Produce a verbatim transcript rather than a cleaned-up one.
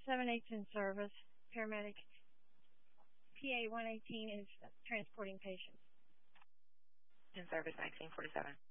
seven eight's in service. Paramedic P A one eighteen is transporting patients. In service nineteen forty-seven.